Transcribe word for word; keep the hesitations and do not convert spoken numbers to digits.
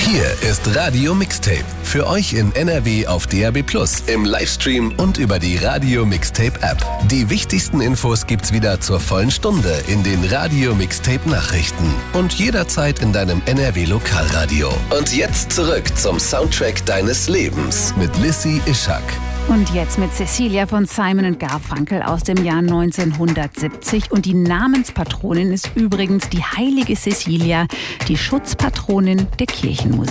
Hier ist Radio Mixtape. Für euch in N R W auf D A B plus, im Livestream und über die Radio Mixtape App. Die wichtigsten Infos gibt's wieder zur vollen Stunde in den Radio Mixtape Nachrichten und jederzeit in deinem N R W Lokalradio. Und jetzt zurück zum Soundtrack deines Lebens mit Lissy Ischak. Und jetzt mit Cecilia von Simon and Garfunkel aus dem Jahr neunzehnhundertsiebzig. Und die Namenspatronin ist übrigens die heilige Cecilia, die Schutzpatronin der Kirchenmusik.